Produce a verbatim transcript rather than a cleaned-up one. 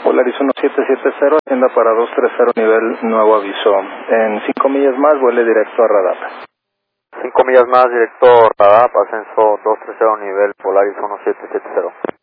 Polaris uno siete siete cero, tienda para dos tres cero, nivel nuevo aviso. En cinco millas más, vuele directo a Radap. cinco millas más, directo Radap, ascenso dos tres cero, nivel Polaris uno siete siete cero.